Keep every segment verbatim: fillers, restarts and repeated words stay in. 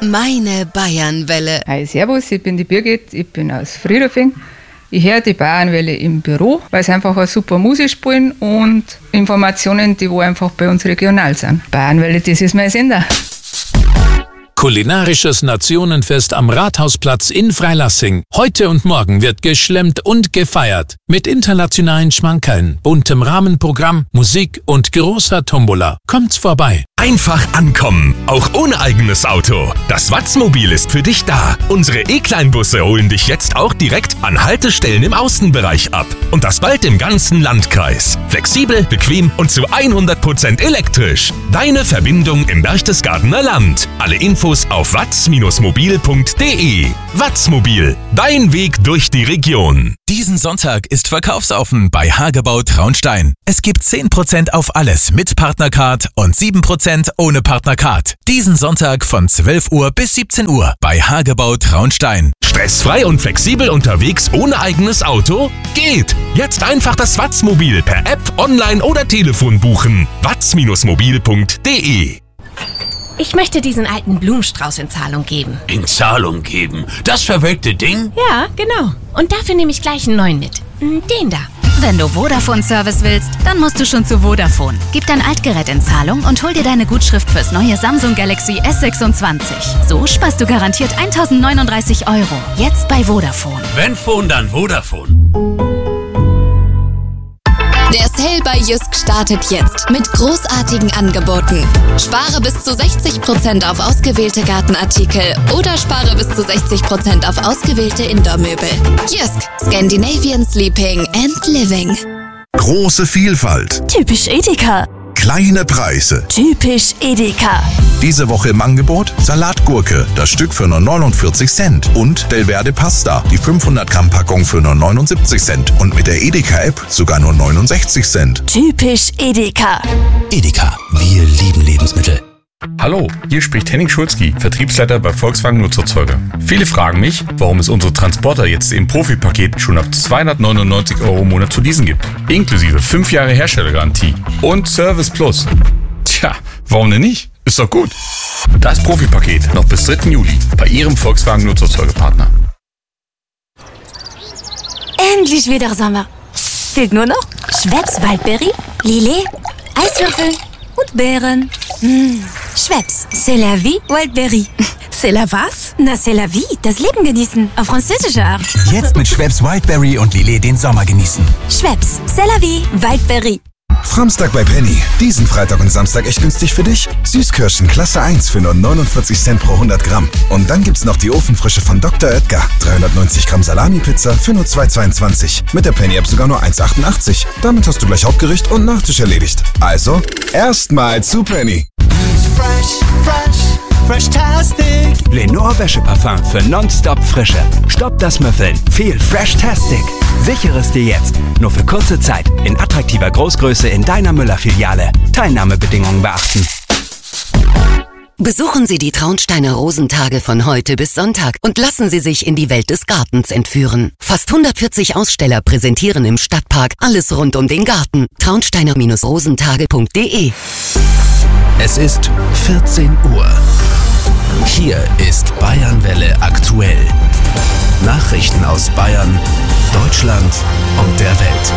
Meine Bayernwelle. Hi, servus, ich bin die Birgit, ich bin aus Friedrichshain. Ich höre die Bayernwelle im Büro, weil sie einfach eine super Musik spielen und Informationen, die wo einfach bei uns regional sind. Bayernwelle, das ist mein Sender. Kulinarisches Nationenfest am Rathausplatz in Freilassing. Heute und morgen wird geschlemmt und gefeiert. Mit internationalen Schmankerln, buntem Rahmenprogramm, Musik und großer Tombola. Kommt's vorbei. Einfach ankommen, auch ohne eigenes Auto. Das Watzmobil ist für dich da. Unsere E-Kleinbusse holen dich jetzt auch direkt an Haltestellen im Außenbereich ab. Und das bald im ganzen Landkreis. Flexibel, bequem und zu hundert Prozent elektrisch. Deine Verbindung im Berchtesgadener Land. Alle Infos auf watz mobil punkt de. Watzmobil, dein Weg durch die Region. Diesen Sonntag ist verkaufsoffen bei Hagebau Traunstein. Es gibt zehn Prozent auf alles mit Partnercard und sieben Prozent ohne Partnercard. Diesen Sonntag von zwölf Uhr bis siebzehn Uhr bei Hagebau Traunstein. Stressfrei und flexibel unterwegs ohne eigenes Auto? Geht! Jetzt einfach das Watzmobil per App, online oder Telefon buchen. watz mobil punkt de. Ich möchte diesen alten Blumenstrauß in Zahlung geben. In Zahlung geben? Das verwelkte Ding? Ja, genau. Und dafür nehme ich gleich einen neuen mit. Den da. Wenn du Vodafone-Service willst, dann musst du schon zu Vodafone. Gib dein Altgerät in Zahlung und hol dir deine Gutschrift fürs neue Samsung Galaxy S sechsundzwanzig. So sparst du garantiert eintausendneununddreißig Euro. Jetzt bei Vodafone. Wenn Phone, dann Vodafone. Der Sale bei Jysk startet jetzt mit großartigen Angeboten. Spare bis zu sechzig Prozent auf ausgewählte Gartenartikel oder spare bis zu sechzig Prozent auf ausgewählte Indoor-Möbel. Jysk, Scandinavian Sleeping and Living. Große Vielfalt. Typisch Edeka. Kleine Preise. Typisch Edeka. Diese Woche im Angebot Salatgurke, das Stück für nur neunundvierzig Cent. Und Delverde Pasta, die fünfhundert Gramm Packung für nur neunundsiebzig Cent. Und mit der Edeka-App sogar nur neunundsechzig Cent. Typisch Edeka. Edeka, wir lieben Lebensmittel. Hallo, hier spricht Henning Schulzki, Vertriebsleiter bei Volkswagen Nutzerzeuger. Viele fragen mich, warum es unsere Transporter jetzt im Profi-Paket schon ab zweihundertneunundneunzig Euro im Monat zu leasen gibt. Inklusive fünf Jahre Herstellergarantie und Service Plus. Tja, warum denn nicht? Ist doch gut. Das Profi-Paket noch bis dritten Juli bei Ihrem Volkswagen Nutzerzeugerpartner. Endlich wieder Sommer. Fehlt nur noch Schweppes Waldberry, Lillet, Eiswürfel und Beeren. Mmh. Schweppes, c'est la vie, Wildberry. C'est la was? Na, c'est la vie, das Leben genießen, auf französische Art. Jetzt mit Schweppes Wildberry und Lillet den Sommer genießen. Schweppes, c'est la vie, Wildberry. Samstag bei Penny. Diesen Freitag und Samstag echt günstig für dich. Süßkirschen Klasse eins für nur neunundvierzig Cent pro hundert Gramm. Und dann gibt's noch die Ofenfrische von Doktor Oetker. dreihundertneunzig Gramm Salami-Pizza für nur zwei zweiundzwanzig. Mit der Penny-App sogar nur eins achtundachtzig. Damit hast du gleich Hauptgericht und Nachtisch erledigt. Also, erstmal zu Penny. Fresh, fresh, fresh-tastic. Lenore Wäscheparfum für nonstop Frische. Stopp das Müffeln. Viel Fresh-tastic. Sichere es dir jetzt. Nur für kurze Zeit. In attraktiver Großgröße in deiner Müller-Filiale. Teilnahmebedingungen beachten. Besuchen Sie die Traunsteiner Rosentage von heute bis Sonntag und lassen Sie sich in die Welt des Gartens entführen. Fast hundertvierzig Aussteller präsentieren im Stadtpark alles rund um den Garten. traunsteiner rosentage punkt de. Es ist vierzehn Uhr. Hier ist Bayernwelle aktuell. Nachrichten aus Bayern, Deutschland und der Welt.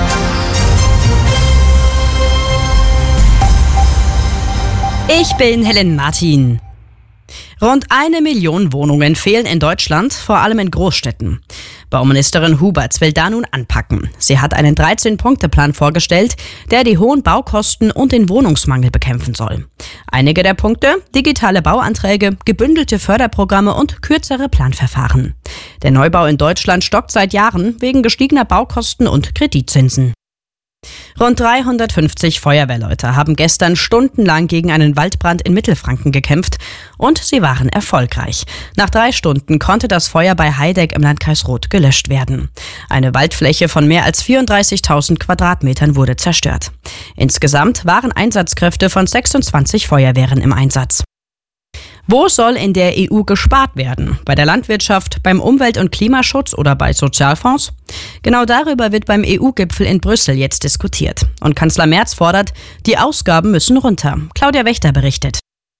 Ich bin Helen Martin. Rund eine Million Wohnungen fehlen in Deutschland, vor allem in Großstädten. Bauministerin Huberts will da nun anpacken. Sie hat einen dreizehn-Punkte-Plan vorgestellt, der die hohen Baukosten und den Wohnungsmangel bekämpfen soll. Einige der Punkte: digitale Bauanträge, gebündelte Förderprogramme und kürzere Planverfahren. Der Neubau in Deutschland stockt seit Jahren wegen gestiegener Baukosten und Kreditzinsen. Rund dreihundertfünfzig Feuerwehrleute haben gestern stundenlang gegen einen Waldbrand in Mittelfranken gekämpft und sie waren erfolgreich. Nach drei Stunden konnte das Feuer bei Heideck im Landkreis Roth gelöscht werden. Eine Waldfläche von mehr als vierunddreißigtausend Quadratmetern wurde zerstört. Insgesamt waren Einsatzkräfte von sechsundzwanzig Feuerwehren im Einsatz. Wo soll in der E U gespart werden? Bei der Landwirtschaft, beim Umwelt- und Klimaschutz oder bei Sozialfonds? Genau darüber wird beim E U-Gipfel in Brüssel jetzt diskutiert. Und Kanzler Merz fordert, die Ausgaben müssen runter. Claudia Wächter berichtet.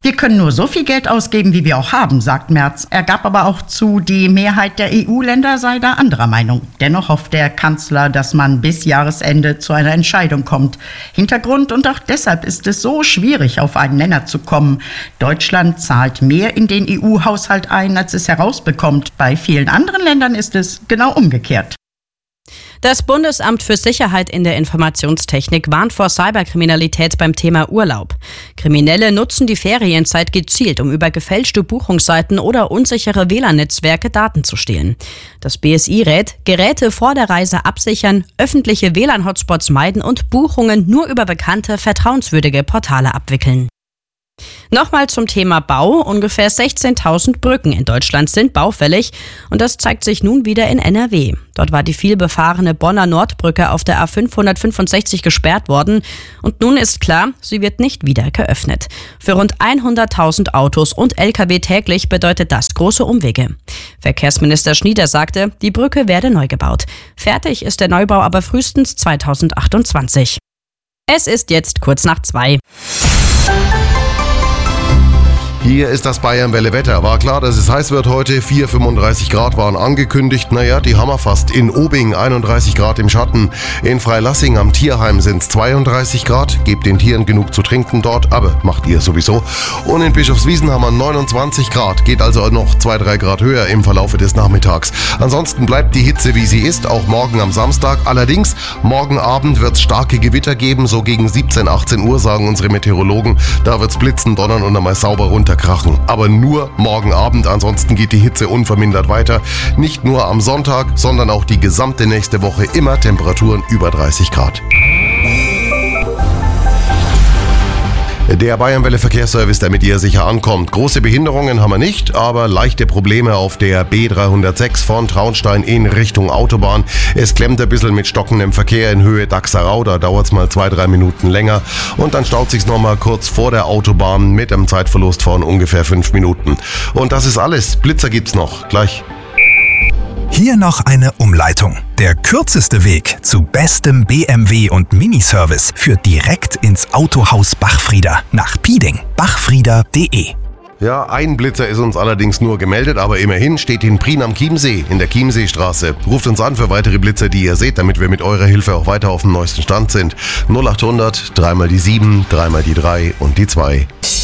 Wir können nur so viel Geld ausgeben, wie wir auch haben, sagt Merz. Er gab aber auch zu, die Mehrheit der E U-Länder sei da anderer Meinung. Dennoch hofft der Kanzler, dass man bis Jahresende zu einer Entscheidung kommt. Hintergrund und auch deshalb ist es so schwierig, auf einen Nenner zu kommen. Deutschland zahlt mehr in den E U-Haushalt ein, als es herausbekommt. Bei vielen anderen Ländern ist es genau umgekehrt. Das Bundesamt für Sicherheit in der Informationstechnik warnt vor Cyberkriminalität beim Thema Urlaub. Kriminelle nutzen die Ferienzeit gezielt, um über gefälschte Buchungsseiten oder unsichere W L A N-Netzwerke Daten zu stehlen. Das B S I rät, Geräte vor der Reise absichern, öffentliche W L A N-Hotspots meiden und Buchungen nur über bekannte, vertrauenswürdige Portale abwickeln. Nochmal zum Thema Bau. Ungefähr sechzehntausend Brücken in Deutschland sind baufällig und das zeigt sich nun wieder in N R W. Dort war die vielbefahrene Bonner Nordbrücke auf der A fünfhundertfünfundsechzig gesperrt worden und nun ist klar, sie wird nicht wieder geöffnet. Für rund hunderttausend Autos und L K W täglich bedeutet das große Umwege. Verkehrsminister Schnieder sagte, die Brücke werde neu gebaut. Fertig ist der Neubau aber frühestens zweitausendachtundzwanzig. Es ist jetzt kurz nach zwei. Hier ist das Bayernwelle-Wetter. War klar, dass es heiß wird heute. vier, fünfunddreißig Grad waren angekündigt. Naja, die haben wir fast. In Obing einunddreißig Grad im Schatten. In Freilassing am Tierheim sind es zweiunddreißig Grad. Gebt den Tieren genug zu trinken dort, aber macht ihr sowieso. Und in Bischofswiesen haben wir neunundzwanzig Grad. Geht also noch zwei, drei Grad höher im Verlaufe des Nachmittags. Ansonsten bleibt die Hitze, wie sie ist, auch morgen am Samstag. Allerdings, morgen Abend wird es starke Gewitter geben. So gegen siebzehn, achtzehn Uhr, sagen unsere Meteorologen. Da wird es blitzen, donnern und einmal sauber runter krachen. Aber nur morgen Abend, ansonsten geht die Hitze unvermindert weiter. Nicht nur am Sonntag, sondern auch die gesamte nächste Woche immer Temperaturen über dreißig Grad. Der Bayernwelle Verkehrsservice, der mit ihr sicher ankommt. Große Behinderungen haben wir nicht, aber leichte Probleme auf der B dreihundertsechs von Traunstein in Richtung Autobahn. Es klemmt ein bisschen mit stockendem Verkehr in Höhe Dachserau, da dauert es mal zwei, drei Minuten länger. Und dann staut sich's nochmal kurz vor der Autobahn mit einem Zeitverlust von ungefähr fünf Minuten. Und das ist alles. Blitzer gibt's noch. Gleich. Hier noch eine Umleitung. Der kürzeste Weg zu bestem B M W und Miniservice führt direkt ins Autohaus Bachfrieder nach Pieding. bachfrieder punkt de. Ja, ein Blitzer ist uns allerdings nur gemeldet, aber immerhin steht in Prien am Chiemsee, in der Chiemseestraße. Ruft uns an für weitere Blitzer, die ihr seht, damit wir mit eurer Hilfe auch weiter auf dem neuesten Stand sind. null achthundert, dreimal die sieben, dreimal die drei und die zwei.